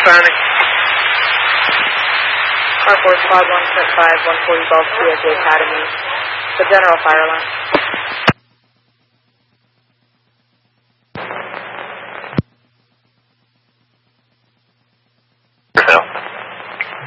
Hispanic. Car 4 Squad 1.5, 140 Gulf, CSA Academy. The General Fire Alarm.